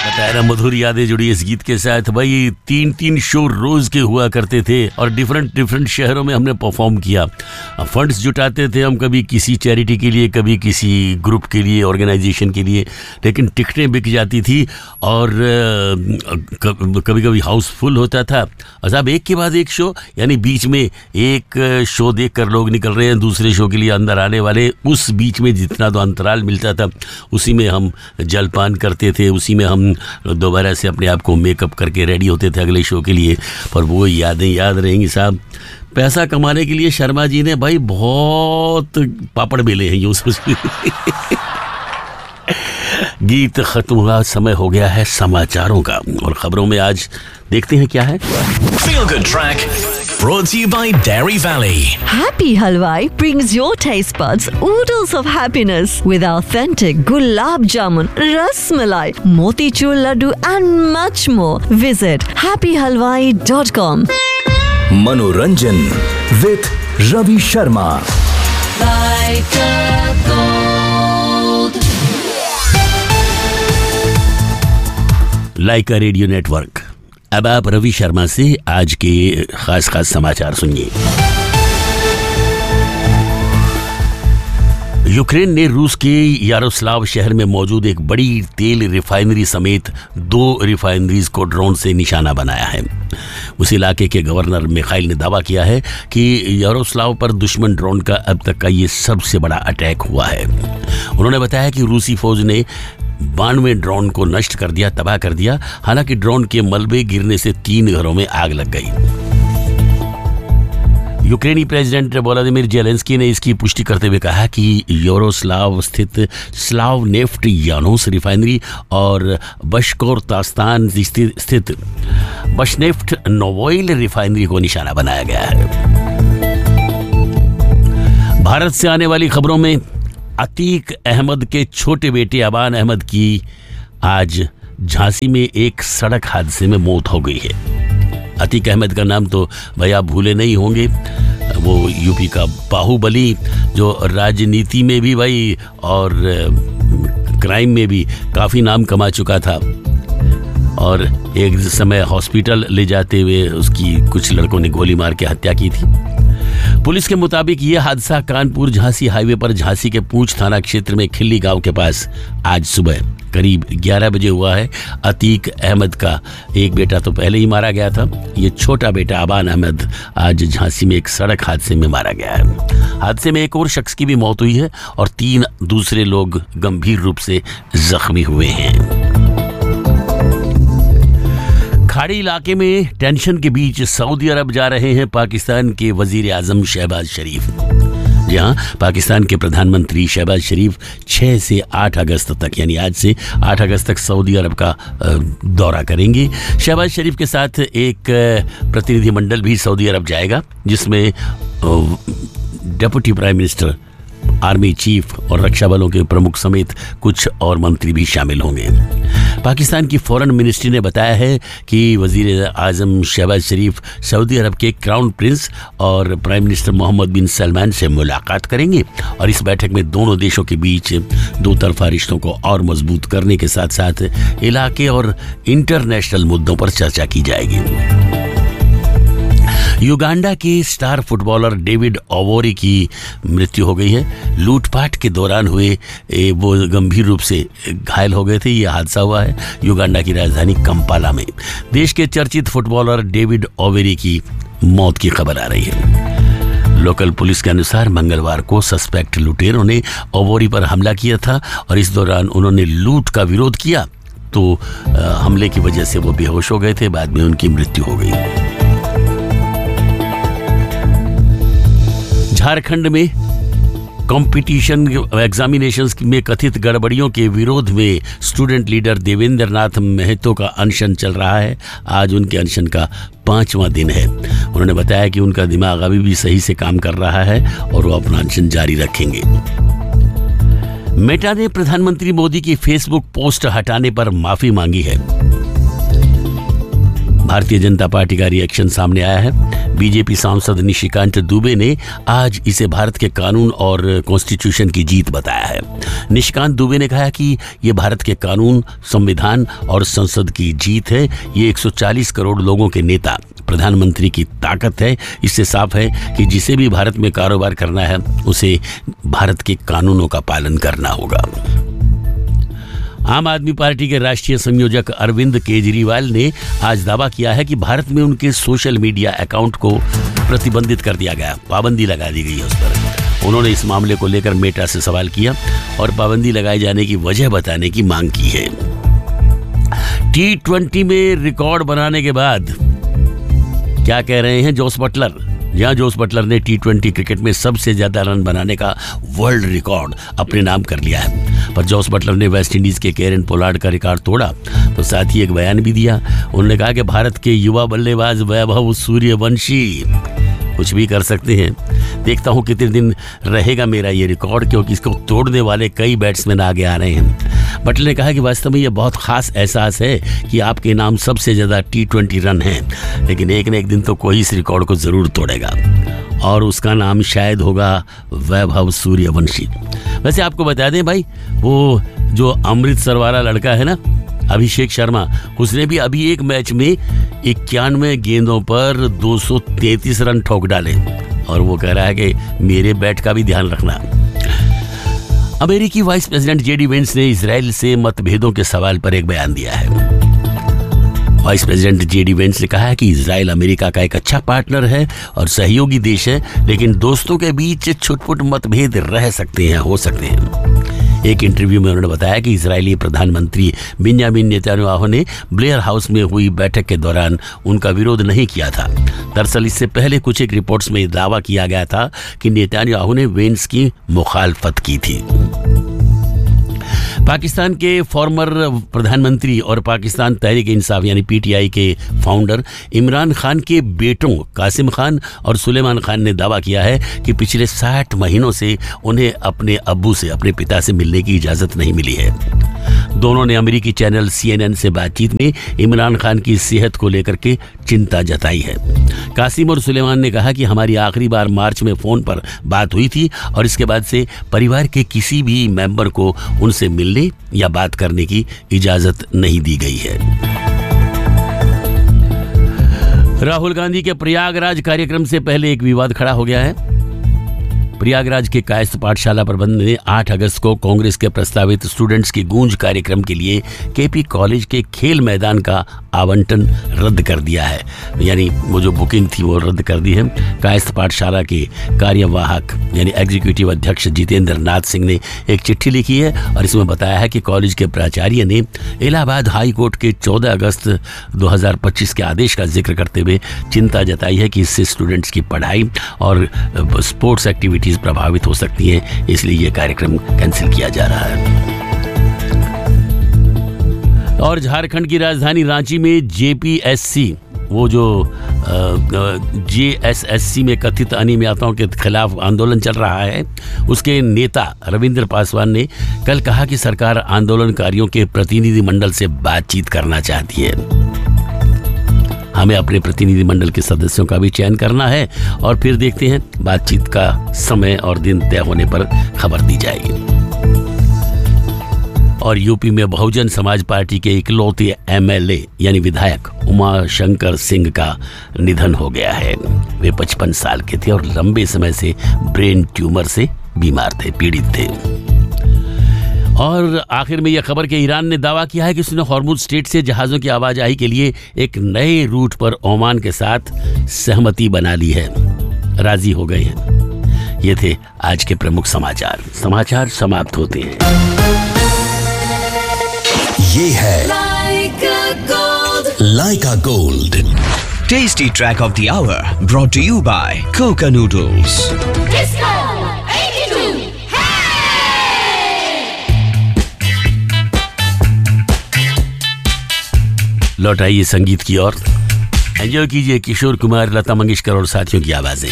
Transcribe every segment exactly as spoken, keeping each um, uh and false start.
पता है ना, मधुर यादें जुड़ी इस गीत के साथ। भाई तीन तीन शो रोज के हुआ करते थे और डिफरेंट डिफरेंट शहरों में हमने परफॉर्म किया। फंड्स जुटाते थे हम, कभी किसी चैरिटी के लिए, कभी किसी ग्रुप के लिए, ऑर्गेनाइजेशन के लिए, लेकिन टिकटें बिक जाती थी और कभी कभी हाउस फुल होता था। और साहब एक के बाद एक शो, यानी बीच में एक शो देख कर लोग निकल रहे हैं दूसरे शो के लिए अंदर आने वाले, उस बीच में जितना तो अंतराल मिलता था उसी में हम जलपान करते थे, उसी में हम दोबारा से अपने आप को मेकअप करके रेडी होते थे अगले शो के लिए। पर वो यादें याद रहेंगी साहब। पैसा कमाने के लिए शर्मा जी ने भाई बहुत पापड़ बेले हैं यूं सोचिए। गीत खत्म हुआ, समय हो गया है समाचारों का, और खबरों में आज देखते हैं क्या है। Feel Good Track brought to you by Dairy Valley. Happy Halwai brings your taste buds oodles of happiness with authentic gulab jamun, ras malai, motichur laddu and much more. Visit happy halwai dot com. Manoranjan with Ravi Sharma. Like a gold. Lyca radio network. अब आप रवि शर्मा से आज के खास खास समाचार सुनिए। Ukraine ने रूस के यारोस्लाव शहर में मौजूद एक बड़ी तेल रिफाइनरी समेत दो रिफाइनरीज को ड्रोन से निशाना बनाया है। उस इलाके के गवर्नर मिखाइल ने दावा किया है कि यारोस्लाव पर दुश्मन ड्रोन का अब तक का ये सबसे बड़ा अटैक हुआ है। उन्होंने बताया कि रूसी फौज ने बानवे ड्रोन को नष्ट कर दिया, तबाह कर दिया। हालांकि ड्रोन के मलबे गिरने से तीन घरों में आग लग गई। यूक्रेनी प्रेसिडेंट वोलोदिमीर जेलेंस्की ने इसकी पुष्टि करते हुए कहा कि यारोस्लाव स्थित स्लाव नेफ्ट यानोस रिफाइनरी और बशकोरतास्तान स्थित बशनेफ्ट नोवोइल रिफाइनरी को निशाना बनाया गया है। भारत से आने वाली खबरों में अतीक अहमद के छोटे बेटे अबान अहमद की आज झांसी में एक सड़क हादसे में मौत हो गई है। अतीक अहमद का नाम तो भाई आप भूले नहीं होंगे, वो यूपी का बाहुबली, जो राजनीति में भी भाई और क्राइम में भी काफ़ी नाम कमा चुका था, और एक समय हॉस्पिटल ले जाते हुए उसकी कुछ लड़कों ने गोली मार के हत्या की थी। पुलिस के मुताबिक ये हादसा कानपुर झांसी हाईवे पर झांसी के पूंछ थाना क्षेत्र में खिल्ली गांव के पास आज सुबह करीब ग्यारह बजे हुआ है। अतीक अहमद का एक बेटा तो पहले ही मारा गया था, ये छोटा बेटा अबान अहमद आज झांसी में एक सड़क हादसे में मारा गया है। हादसे में एक और शख्स की भी मौत हुई है और तीन दूसरे लोग गंभीर रूप से जख्मी हुए हैं। खाड़ी इलाके में टेंशन के बीच सऊदी अरब जा रहे हैं पाकिस्तान के वजीर आजम शहबाज शरीफ। जहां पाकिस्तान के प्रधानमंत्री शहबाज शरीफ छह से आठ अगस्त तक, यानी आज से आठ अगस्त तक सऊदी अरब का दौरा करेंगे। शहबाज शरीफ के साथ एक प्रतिनिधिमंडल भी सऊदी अरब जाएगा, जिसमें deputy prime minister, army chief और रक्षा बलों के प्रमुख समेत कुछ और मंत्री भी शामिल होंगे। पाकिस्तान की फॉरेन मिनिस्ट्री ने बताया है कि वजीर आजम शहबाज शरीफ सऊदी अरब के क्राउन प्रिंस और प्राइम मिनिस्टर मोहम्मद बिन सलमान से मुलाकात करेंगे, और इस बैठक में दोनों देशों के बीच दो तरफा रिश्तों को और मजबूत करने के साथ साथ इलाके और इंटरनेशनल मुद्दों पर चर्चा की जाएगी। युगांडा के स्टार फुटबॉलर डेविड ओवोरी की मृत्यु हो गई है। लूटपाट के दौरान हुए वो गंभीर रूप से घायल हो गए थे। ये हादसा हुआ है युगांडा की राजधानी कंपाला में। देश के चर्चित फुटबॉलर डेविड ओवोरी की मौत की खबर आ रही है। लोकल पुलिस के अनुसार मंगलवार को सस्पेक्ट लुटेरों ने ओवोरी पर हमला किया था और इस दौरान उन्होंने लूट का विरोध किया, तो हमले की वजह से वो बेहोश हो गए थे। बाद में उनकी मृत्यु हो गई। झारखंड में कंपटीशन एग्जामिनेशंस में कथित गड़बड़ियों के विरोध में स्टूडेंट लीडर देवेंद्र नाथ महतो का अनशन चल रहा है। आज उनके अनशन का पांचवां दिन है। उन्होंने बताया कि उनका दिमाग अभी भी सही से काम कर रहा है और वो अपना अनशन जारी रखेंगे। मेटा ने प्रधानमंत्री मोदी की फेसबुक पोस्ट हटाने पर माफी मांगी है। भारतीय जनता पार्टी का रिएक्शन सामने आया है। बीजेपी सांसद निशिकांत दुबे ने आज इसे भारत के कानून और कॉन्स्टिट्यूशन की जीत बताया है। निशिकांत दुबे ने कहा कि ये भारत के कानून, संविधान और संसद की जीत है। ये एक सौ चालीस करोड़ लोगों के नेता प्रधानमंत्री की ताकत है। इससे साफ है कि जिसे भी भारत में कारोबार करना है उसे भारत के कानूनों का पालन करना होगा। आम आदमी पार्टी के राष्ट्रीय संयोजक अरविंद केजरीवाल ने आज दावा किया है कि भारत में उनके सोशल मीडिया अकाउंट को प्रतिबंधित कर दिया गया, पाबंदी लगा दी गई है उस पर। उन्होंने इस मामले को लेकर मेटा से सवाल किया और पाबंदी लगाए जाने की वजह बताने की मांग की है। टी ट्वेंटी में रिकॉर्ड बनाने के बाद क्या कह रहे हैं जोस बटलर? जहां जोस बटलर ने टी ट्वेंटी क्रिकेट में सबसे ज्यादा रन बनाने का वर्ल्ड रिकॉर्ड अपने नाम कर लिया है, पर जोस बटलर ने वेस्ट इंडीज के केरन पोलार्ड का रिकॉर्ड तोड़ा तो साथ ही एक बयान भी दिया। उन्होंने कहा कि भारत के युवा बल्लेबाज वैभव सूर्यवंशी कुछ भी कर सकते हैं। देखता हूं कितने दिन रहेगा मेरा ये रिकॉर्ड, क्योंकि इसको तोड़ने वाले कई बैट्समैन आगे आ रहे हैं। बटलर ने कहा कि वास्तव में ये बहुत खास एहसास है कि आपके नाम सबसे ज्यादा टी ट्वेंटी रन हैं, लेकिन एक न एक दिन तो कोई इस रिकॉर्ड को जरूर तोड़ेगा और उसका नाम शायद होगा वैभव सूर्यवंशी। वैसे आपको बता दें भाई, वो जो अमृतसर वाला लड़का है ना, अभिषेक शर्मा, उसने भी अभी एक मैच में इक्यानवे गेंदों पर दो सौ तैंतीस रन ठोक डाले और वो कह रहा है कि मेरे बैट का भी ध्यान रखना। अमेरिकी वाइस प्रेसिडेंट जेडी वेंस ने इजराइल से मतभेदों के सवाल पर एक बयान दिया है। वाइस प्रेसिडेंट जेडी वेंस ने कहा है कि इजराइल अमेरिका का एक अच्छा पार्टनर है और सहयोगी देश है, लेकिन दोस्तों के बीच छुटपुट मतभेद रह सकते हैं, हो सकते हैं। एक इंटरव्यू में उन्होंने बताया कि इजरायली प्रधानमंत्री बेंजामिन नेतन्याहू ने ब्लेयर हाउस में हुई बैठक के दौरान उनका विरोध नहीं किया था। दरअसल इससे पहले कुछ एक रिपोर्ट्स में दावा किया गया था कि नेतन्याहू ने वेंस की मुखालफत की थी। पाकिस्तान के फॉर्मर प्रधानमंत्री और पाकिस्तान तहरीक इंसाफ यानी पीटीआई के फाउंडर इमरान खान के बेटों कासिम खान और सुलेमान खान ने दावा किया है कि पिछले साठ महीनों से उन्हें अपने अब्बू से, अपने पिता से मिलने की इजाजत नहीं मिली है। दोनों ने अमेरिकी चैनल सीएनएन से बातचीत में इमरान खान की सेहत को लेकर के चिंता जताई है। कासिम और सुलेमान ने कहा कि हमारी आखिरी बार मार्च में फोन पर बात हुई थी और इसके बाद से परिवार के किसी भी मेंबर को उनसे मिलने या बात करने की इजाजत नहीं दी गई है। राहुल गांधी के प्रयागराज कार्यक्रम से पहले एक विवाद खड़ा हो गया है। प्रयागराज के कायस्थ पाठशाला प्रबंधन ने आठ अगस्त को कांग्रेस के प्रस्तावित स्टूडेंट्स की गूंज कार्यक्रम के लिए केपी कॉलेज के खेल मैदान का आवंटन रद्द कर दिया है, यानी वो जो बुकिंग थी वो रद्द कर दी है। कायस्थ पाठशाला के कार्यवाहक यानी एग्जीक्यूटिव अध्यक्ष जितेंद्र नाथ सिंह ने एक चिट्ठी लिखी है और इसमें बताया है कि कॉलेज के प्राचार्य ने इलाहाबाद हाई कोर्ट के चौदह अगस्त दो हज़ार पच्चीस के आदेश का जिक्र करते हुए चिंता जताई है कि इससे स्टूडेंट्स की पढ़ाई और स्पोर्ट्स एक्टिविटीज प्रभावित हो सकती हैं, इसलिए ये कार्यक्रम कैंसिल किया जा रहा है। और झारखंड की राजधानी रांची में जेपीएससी, वो जो जेएसएससी में कथित अनियमितताओं के खिलाफ आंदोलन चल रहा है, उसके नेता रविंद्र पासवान ने कल कहा कि सरकार आंदोलनकारियों के प्रतिनिधि मंडल से बातचीत करना चाहती है। हमें अपने प्रतिनिधि मंडल के सदस्यों का भी चयन करना है और फिर देखते हैं, बातचीत का समय और दिन तय होने पर खबर दी जाएगी। और यूपी में बहुजन समाज पार्टी के इकलौते एमएलए यानी विधायक उमा शंकर सिंह का निधन हो गया है। वे पचपन साल के थे और लंबे समय से ब्रेन ट्यूमर से बीमार थे, पीड़ित थे। और आखिर में यह खबर कि ईरान ने दावा किया है कि उसने हॉर्मुज स्ट्रेट से जहाज़ों की आवाजाही के लिए एक नए रूट पर ओमान के साथ सहमति बना ली है, राजी हो गए हैं। ये थे आज के प्रमुख समाचार। समाचार समाप्त होते हैं। ये है लाइका gold tasty track of the our brought to you bye Coca noodles. लौट आइए संगीत की ओर, एंजॉय कीजिए किशोर कुमार, लता मंगेशकर और साथियों की आवाजें।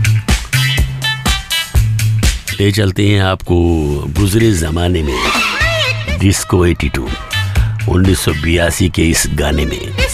ले चलते हैं आपको गुजरे जमाने में, डिस्को बयासी, उन्नीस सौ बयासी के इस गाने में।